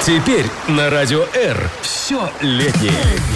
Теперь на Радио Р все летнее.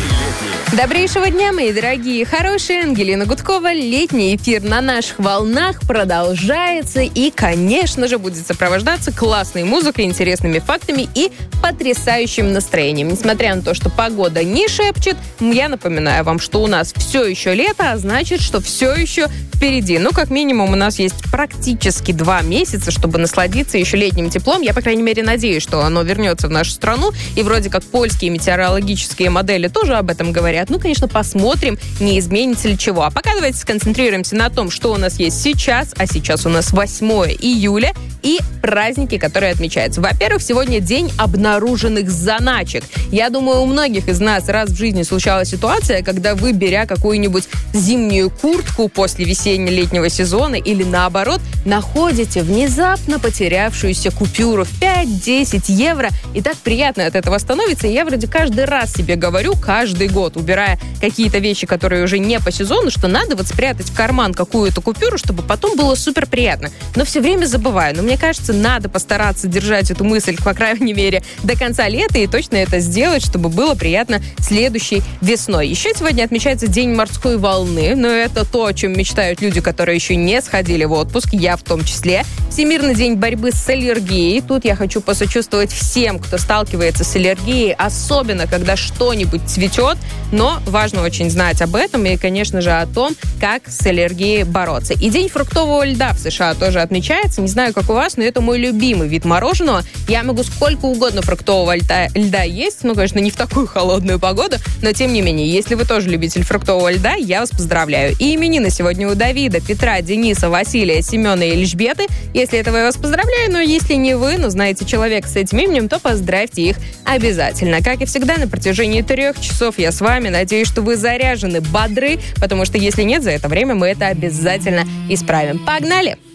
Добрейшего дня, мои дорогие, хорошие. Ангелина Гудкова. Летний эфир на наших волнах продолжается и, конечно же, будет сопровождаться классной музыкой, интересными фактами и потрясающим настроением. Несмотря на то, что погода не шепчет, я напоминаю вам, что у нас все еще лето, а значит, что все еще впереди. Ну, как минимум, у нас есть практически 2 месяца, чтобы насладиться еще летним теплом. Я, по крайней мере, надеюсь, что оно вернется в нашу страну. И вроде как польские метеорологические модели тоже об этом говорят. Ну, конечно, посмотрим, не изменится ли чего. А пока давайте сконцентрируемся на том, что у нас есть сейчас. А сейчас у нас 8 июля и праздники, которые отмечаются. Во-первых, сегодня день обнаруженных заначек. Я думаю, у многих из нас раз в жизни случалась ситуация, когда вы, беря какую-нибудь зимнюю куртку после весенне-летнего сезона или наоборот, находите внезапно потерявшуюся купюру в 5-10 евро. И так приятно от этого становится. И я вроде каждый раз себе говорю, каждый год, убирая какие-то вещи, которые уже не по сезону, что надо вот спрятать в карман какую-то купюру, чтобы потом было супер приятно. Но все время забываю. Но мне кажется, надо постараться держать эту мысль, по крайней мере, до конца лета и точно это сделать, чтобы было приятно следующей весной. Еще сегодня отмечается День морской волны, но это то, о чем мечтают люди, которые еще не сходили в отпуск, я в том числе. Всемирный день борьбы с аллергией. Тут я хочу посочувствовать всем, кто сталкивается с аллергией, особенно когда что-нибудь цветет, но важно очень знать об этом и, конечно же, о том, как с аллергией бороться. И День фруктового льда в США тоже отмечается. Не знаю, как у вас, но это мой любимый вид мороженого. Я могу сколько угодно фруктового льда есть, ну, конечно, не в такую холодную погоду, но, тем не менее, если вы тоже любитель фруктового льда, я вас поздравляю. И именины сегодня у Давида, Петра, Дениса, Василия, Семена и Эльжбеты. Если этого я вас поздравляю, но если не вы, но знаете человека с этим именем, то поздравьте их обязательно. Как и всегда, на протяжении 3 часов я с вами. Надеюсь, что вы заряжены, бодры, потому что если нет, за это время мы это обязательно исправим. Погнали!